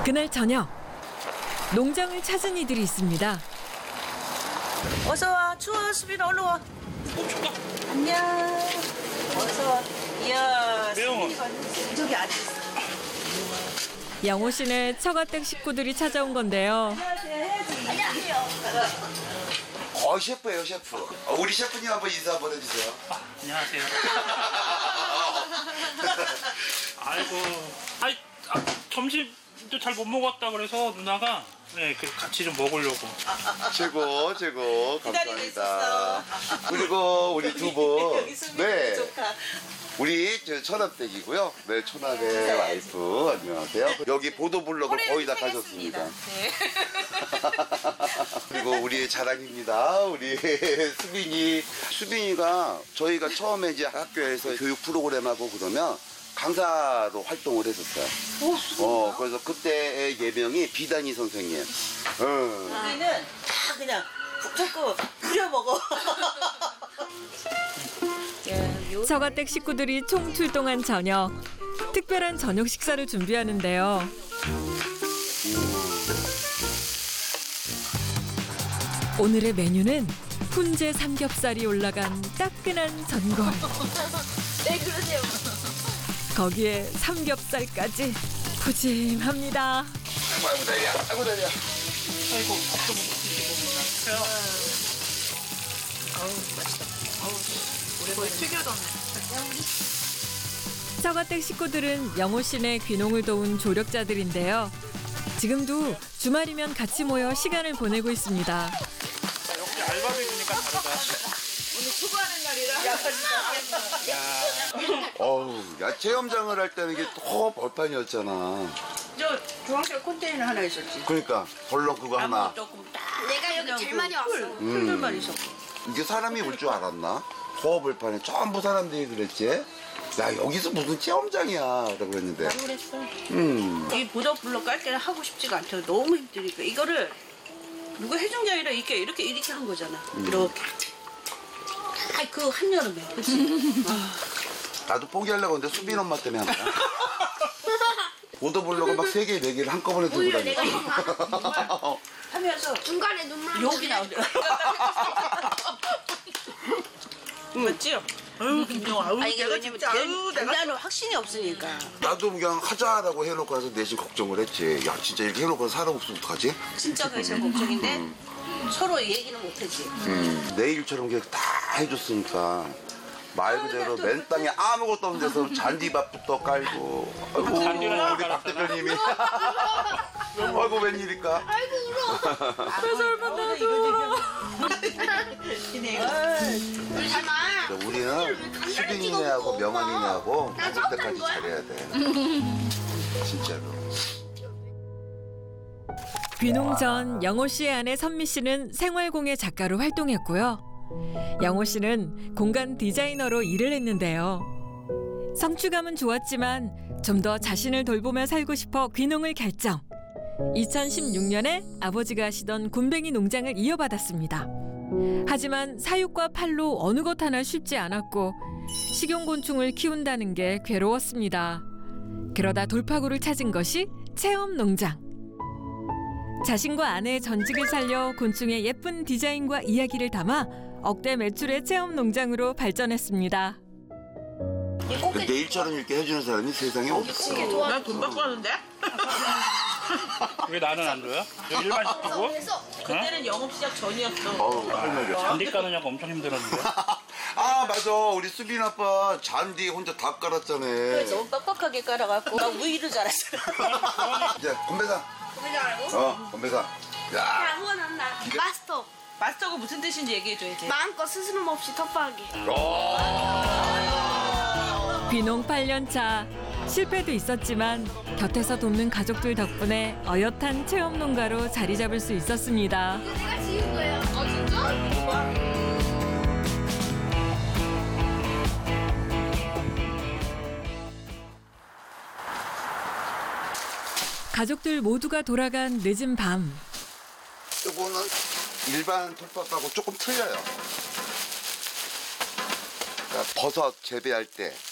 그날 저녁 농장을 찾은 이들이 있습니다. 어서 와. 추워. 수빈 얼른 와. 안녕. 어서 와. 이야. 수빈이 저기 앉아 있어. 영호 씨네 처가댁 식구들이 찾아온 건데요. 안녕하세요. 셰프예요, 셰프. 우리 셰프님 한번 인사 한번 해주세요. 안녕하세요. 아이고, 점심도 잘 못 먹었다 그래서 누나가 같이 좀 먹으려고. 최고, 기다리고 감사합니다. 있었어. 그리고 우리 두 분, 여기 수빈이 조카. 우리 처남댁이고요. 네, 초남의 와이프 안녕하세요. 여기 보도블록을 거의 다 가셨습니다. 네. 그리고 우리의 자랑입니다. 우리 수빈이가 저희가 처음에 이제 학교에서 교육 프로그램하고 그러면 강사로 활동을 했었어요. 그래서 그때의 예명이 비단이 선생님. 우리는 다 그냥 자꾸 뿌려 먹어. 처가댁 식구들이 총 출동한 저녁. 특별한 저녁 식사를 준비하는데요. 오늘의 메뉴는 훈제 삼겹살이 올라간 따끈한 전골. 네, 그러세요. 거기에 삼겹살까지 푸짐합니다. 아이고 다리야. 아이고, 밥도 못 드시고 그냥. 처가댁 식구들은 영호 씨네 귀농을 도운 조력자들인데요. 지금도 주말이면 같이 모여 시간을 보내고 있습니다. 역시 알바비니까 다르다. 오늘 수고하는 날이라. 야, 체험장을 할 때는 이게 더 벌판이었잖아. 저 중앙색 컨테이너 하나 있었지. 그러니까 벌렁 그거 하나. 조금 딱. 내가 여기 제일 많이 왔어. 풀들만 있었고. 이게 사람이 올 줄 알았나? 허벌판에 전부 사람들이 그랬지? 야, 여기서 무슨 체험장이야 라고 그랬는데. 나도 그랬어. 이 보도블록 깔 때는 하고 싶지가 않죠. 너무 힘드니까. 이거를 누가 해준 게 아니라 이렇게 한 거잖아. 이렇게. 그 한여름에. 그치? 나도 포기하려고 했는데 수빈 엄마 때문에 한 거야. 보도블록을 막 3개, 4개를 한꺼번에 들고 오히려 다녔어. 내가 이거 하면서 중간에 눈물 욕이 나오더라. 맞지요? 아유, 김정아. 아유, 이게 왜냐면 나는 확신이 없으니까. 나도 그냥 하자라고 해놓고 와서 내심 걱정을 했지. 야, 진짜 이렇게 해놓고 사람 없으면 어떡하지? 진짜 그게 제일 걱정인데 서로 얘기는 못하지. 내일처럼 그냥 다 해줬으니까 말 그대로 맨 땅에 아무것도 없는 데서 잔디밭부터 깔고. 아이고, 우리 박 대표님이. 아이고, 웬일일까? 아이고 울어. 그래서 얼마나 이거 울지마. 우리는 수빈이네하고 명환이네하고 맞을 때까지 잘해야 돼. 진짜로. 귀농 전 영호 씨의 아내 선미 씨는 생활공예 작가로 활동했고요. 영호 씨는 공간 디자이너로 일을 했는데요. 성취감은 좋았지만 좀 더 자신을 돌보며 살고 싶어 귀농을 결정. 2016년에 아버지가 하시던 굼벵이 농장을 이어받았습니다. 하지만 사육과 팔로 어느 것 하나 쉽지 않았고 식용곤충을 키운다는 게 괴로웠습니다. 그러다 돌파구를 찾은 것이 체험농장. 자신과 아내의 전직을 살려 곤충의 예쁜 디자인과 이야기를 담아 억대 매출의 체험농장으로 발전했습니다. 내일처럼 이렇게 해주는 사람이 세상에 없어. 난 돈 받고 하는데? 왜 나는 안 줘요? 여기 일반 시키고? 그때는 영업 시작 전이었어. 잔디 까느냐고 엄청 힘들었는데. 아, 맞아. 우리 수빈 아빠 잔디 혼자 다 깔았잖아. 너무 빡빡하게 깔아갖고 나 우유를 잘했어. 이제 건배사. 건배사. 야. 후원한다. 마스터. 마스터가 무슨 뜻인지 얘기해줘야지. 마음껏 스스럼 없이 텃밭하게. 귀농 8년 차. 실패도 있었지만 곁에서 돕는 가족들 덕분에 어엿한 체험 농가로 자리 잡을 수 있었습니다. 내가 지은 거야. 진짜? 가족들 모두가 돌아간 늦은 밤. 이거는 일반 텃밭하고 조금 틀려요. 그러니까 버섯 재배할 때